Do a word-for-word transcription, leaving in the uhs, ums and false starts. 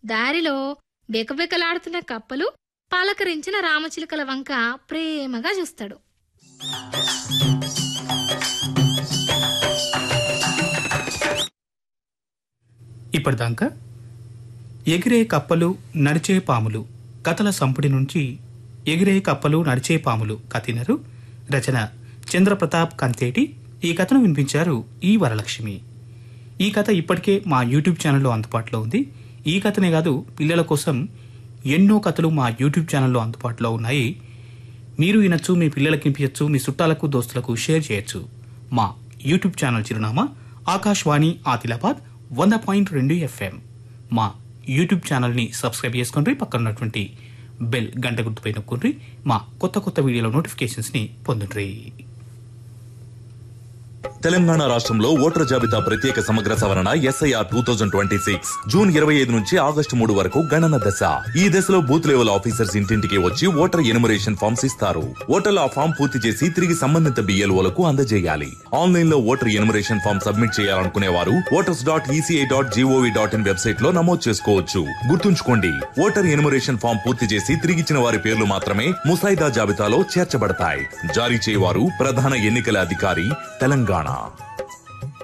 దారిలో బెకబెకలాడుతున్న కప్పలు పలకరించిన రామచిలుకల వంక ప్రేమగా చూస్తాడు. ఇప్పటిదాకా ఎగిరే కప్పలు నడిచే పాములు కథల సంపుటి నుంచి ఎగిరే కప్పలు నడిచే పాములు కథినరు. రచన చంద్రప్రతాప్ కంతేటి. ఈ కథను వినిపించారు ఈ వరలక్ష్మి. ఈ కథ ఇప్పటికే మా యూట్యూబ్ ఛానల్లో అందుబాటులో ఉంది. ఈ కథనే కాదు, పిల్లల కోసం ఎన్నో కథలు మా యూట్యూబ్ ఛానల్లో అందుబాటులో ఉన్నాయి. మీరు వినొచ్చు, మీ పిల్లలకి వినిపించచ్చు, మీ చుట్టాలకు దోస్తులకు షేర్ చేయొచ్చు. మా యూట్యూబ్ ఛానల్ చిరునామా ఆకాశవాణి ఆదిలాబాద్ వంద పాయింట్ రెండు ఎఫ్ఎం. మా యూట్యూబ్ ఛానల్ని సబ్స్క్రైబ్ చేసుకుని పక్కన ఉన్నటువంటి బెల్ గంట గుర్తుపై నొక్కుండ్రి. మా కొత్త కొత్త వీడియోల నోటిఫికేషన్స్ని పొందుండ్రి. తెలంగాణ రాష్ట్రంలో ఓటర్ జాబితా ప్రత్యేక సమగ్ర సవరణ SIR two thousand twenty six June ఇరవై ఐదు నుంచి ఆగస్టు మూడు వరకు గణన దశ. ఈ దశలో బూత్ లెవెల్ ఆఫీసర్స్ ఇంటింటికి వచ్చి ఓటర్ ఎనుమరేషన్ ఫామ్స్ ఇస్తారు. ఓటర్లు ఆ ఫామ్ పూర్తి చేసి తిరిగి సంబంధిత బిఎల్ఓలకు అందజేయాలి. ఆన్లైన్ లో ఓటర్ ఎనుమరేషన్ ఫామ్ సబ్మిట్ చేయాలనుకునే వారు voters dot ECI dot GOV dot in website లో నమోదు చేసుకోవచ్చు. గుర్తుంచుకోండి, ఓటర్ ఎనుమరేషన్ ఫామ్ పూర్తి చేసి తిరిగిచ్చిన వారి పేర్లు మాత్రమే ముసాయిదా జాబితాలో చేర్చబడతాయి. జారీ చేయవారు ప్రధాన ఎన్నికల అధికారి, తెలంగాణ.